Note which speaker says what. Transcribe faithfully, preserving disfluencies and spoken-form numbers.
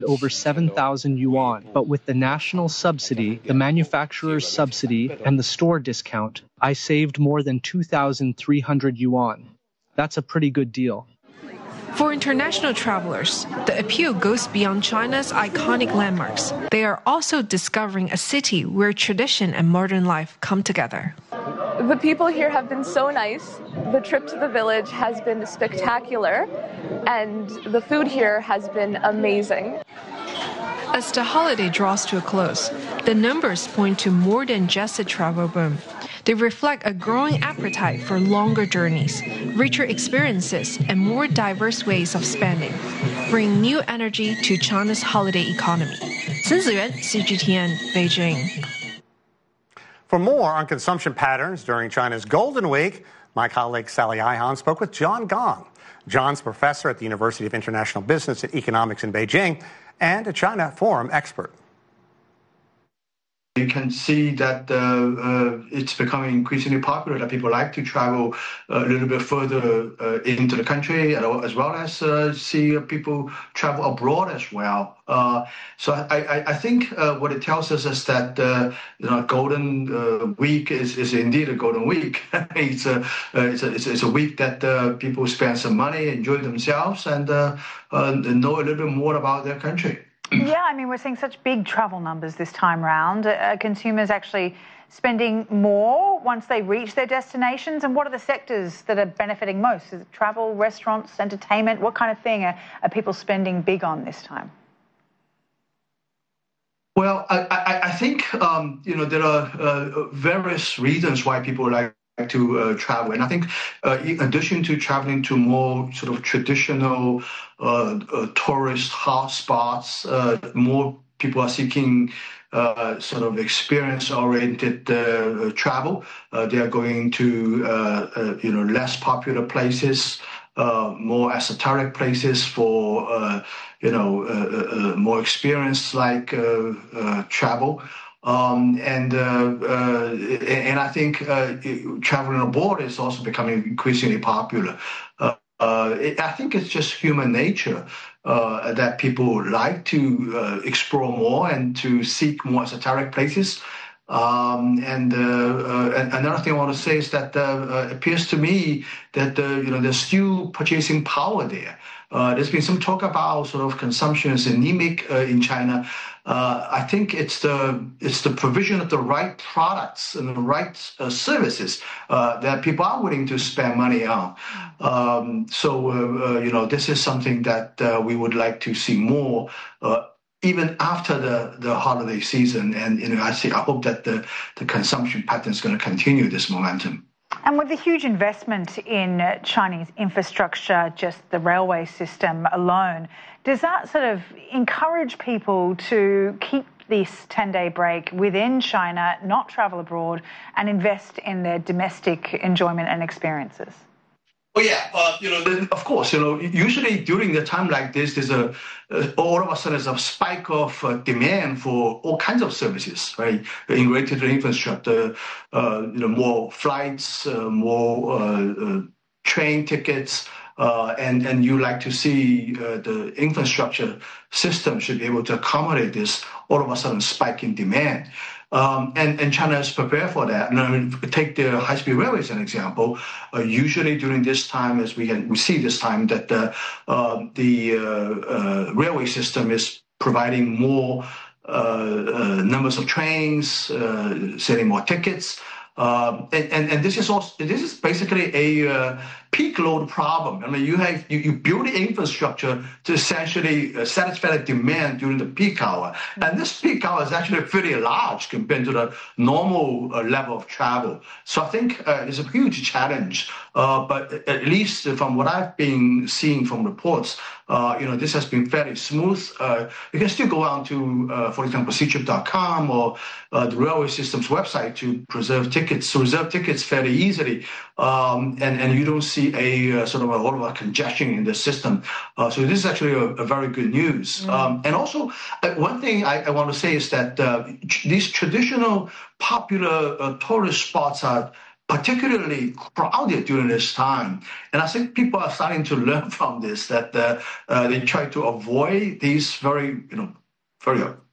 Speaker 1: over seven thousand yuan, but with the national subsidy, the manufacturer's subsidy, and the store discount, I saved more than two thousand three hundred yuan. That's a pretty good deal.
Speaker 2: For international travelers, the appeal goes beyond China's iconic landmarks. They are also discovering a city where tradition and modern life come together.
Speaker 3: The people here have been so nice. The trip to the village has been spectacular, and the food here has been amazing.
Speaker 2: As the holiday draws to a close, the numbers point to more than just a travel boom. They reflect a growing appetite for longer journeys, richer experiences, and more diverse ways of spending, bringing new energy to China's holiday economy. Sun Ziyuan, C G T N, Beijing.
Speaker 4: For more on consumption patterns during China's Golden Week, my colleague Sally Ihan spoke with John Gong. John's professor at the University of International Business and Economics in Beijing and a China Forum expert.
Speaker 5: You can see that uh, uh, it's becoming increasingly popular that people like to travel a little bit further uh, into the country, as well as uh, see people travel abroad as well. Uh, so I, I, I think uh, what it tells us is that uh, you know, Golden uh, Week is, is indeed a Golden Week. it's, a, uh, it's, a, it's, a, it's a week that uh, people spend some money, enjoy themselves, and uh, uh, know a little bit more about their country.
Speaker 6: Yeah, I mean, we're seeing such big travel numbers this time round. Uh, consumers actually spending more once they reach their destinations. And what are the sectors that are benefiting most? Is it travel, restaurants, entertainment? What kind of thing are, are people spending big on this time?
Speaker 5: Well, I, I, I think, um, you know, there are uh, various reasons why people like to uh, travel. And I think uh, in addition to traveling to more sort of traditional uh, uh, tourist hotspots, uh, more people are seeking uh, sort of experience-oriented uh, travel. Uh, they are going to, uh, uh, you know, less popular places, uh, more esoteric places for, uh, you know, uh, uh, more experience-like uh, uh, travel. Um, and uh, uh, and I think uh, traveling abroad is also becoming increasingly popular. Uh, uh, it, I think it's just human nature uh, that people like to uh, explore more and to seek more esoteric places. Um, and, uh, uh, and another thing I want to say is that uh, uh, it appears to me that uh, you know there's still purchasing power there. Uh, there's been some talk about sort of consumption is anemic uh, in China. Uh, I think it's the it's the provision of the right products and the right uh, services uh, that people are willing to spend money on. Um, so uh, uh, you know this is something that uh, we would like to see more. Uh, Even after the, the holiday season, and you know, I see. I hope that the, the consumption pattern is going to continue this momentum.
Speaker 6: And with the huge investment in Chinese infrastructure, just the railway system alone, does that sort of encourage people to keep this ten-day break within China, not travel abroad, and invest in their domestic enjoyment and experiences?
Speaker 5: Oh yeah, uh, you know, of course, you know, usually during the time like this, there's a uh, all of a sudden there's a spike of uh, demand for all kinds of services, right? In related to infrastructure, uh, you know, more flights, uh, more uh, uh, train tickets, uh, and and you like to see uh, the infrastructure system should be able to accommodate this all of a sudden spike in demand. Um, and, and China is prepared for that. And I mean, take the high-speed railway as an example. Uh, usually during this time, as we can, we see this time, that the, uh, the uh, uh, railway system is providing more uh, uh, numbers of trains, uh, selling more tickets. Um, and, and, and this is also this is basically a uh, peak load problem. I mean, you have you, you build the infrastructure to essentially uh, satisfy the demand during the peak hour, and this peak hour is actually pretty large compared to the normal uh, level of travel. So I think uh, it's a huge challenge. Uh, but at least from what I've been seeing from reports, uh, you know, this has been fairly smooth. Uh, you can still go on to, uh, for example, c trip dot com or uh, the railway system's website to preserve tickets, to reserve tickets fairly easily, um, and and you don't see a uh, sort of a lot of a congestion in the system. Uh, so this is actually a, a very good news. Mm. Um, and also, uh, one thing I, I want to say is that uh, these traditional popular uh, tourist spots are particularly crowded during this time. And I think people are starting to learn from this, that uh, uh, they try to avoid these very, you know, very